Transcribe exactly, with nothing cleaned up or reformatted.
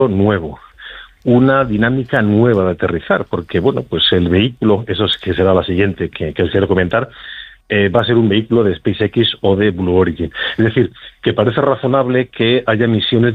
nuevo, una dinámica nueva de aterrizar, porque bueno, pues el vehículo, eso es que será la siguiente que, que os quiero comentar, eh, va a ser un vehículo de SpaceX o de Blue Origin. Es decir, que parece razonable que haya misiones